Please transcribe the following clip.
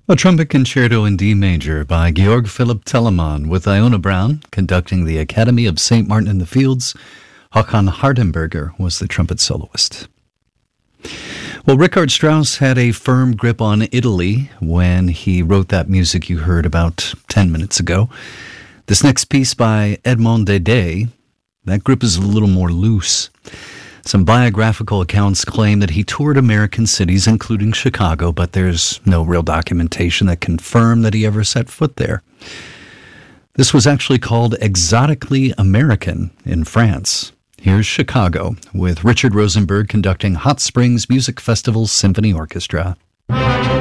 A trumpet concerto in D major by Georg Philipp Telemann with Iona Braun conducting the Academy of St. Martin in the Fields. Håkan Hardenberger was the trumpet soloist. Well, Richard Strauss had a firm grip on Italy when he wrote that music you heard about 10 minutes ago. This next piece by Edmond Dede, that grip is a little more loose. Some biographical accounts claim that he toured American cities, including Chicago, but there's no real documentation that confirmed that he ever set foot there. This was actually called Exotically American in France. Here's Chicago with Richard Rosenberg conducting Hot Springs Music Festival Symphony Orchestra.